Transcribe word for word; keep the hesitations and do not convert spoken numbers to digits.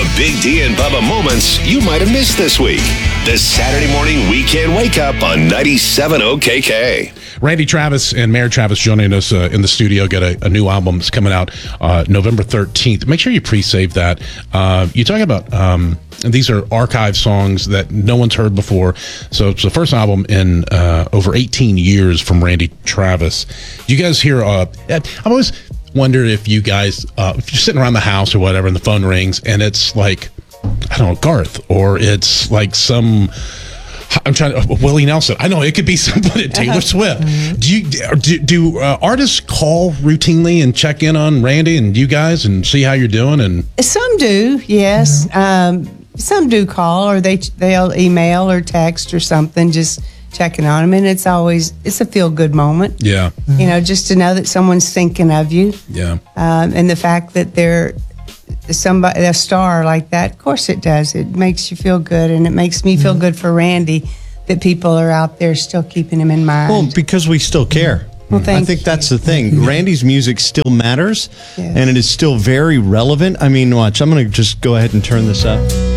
the Big D and Bubba moments you might have missed this week. The Saturday Morning Weekend Wake Up on ninety-seven O K K. Randy Travis and Mayor Travis joining us uh, in the studio. Got a, a new album that's coming out uh, November thirteenth. Make sure you pre-save that. Uh, you're talking about, um, these are archive songs that no one's heard before. So it's the first album in uh, over eighteen years from Randy Travis. Do you guys hear, uh, I've always wondered if you guys, uh, if you're sitting around the house or whatever and the phone rings and it's like, I don't know, Garth, or it's like some... I'm trying to, Willie Nelson. I know it could be somebody, Taylor Swift. Mm-hmm. Do you do, do uh, artists call routinely and check in on Randy and you guys and see how you're doing? And some do, yes. Mm-hmm. Um, some do call, or they they'll email or text or something, just checking on them. And it's always it's a feel good moment. Yeah, mm-hmm. you know, just to know that someone's thinking of you. Yeah, um, and the fact that they're somebody a star like that, of course it does. It makes you feel good, and it makes me feel good for Randy that people are out there still keeping him in mind. Well, because we still care. Well, thank I think you. that's the thing. Randy's music still matters, yes. and it is still very relevant. I mean, watch, I'm going to just go ahead and turn this up.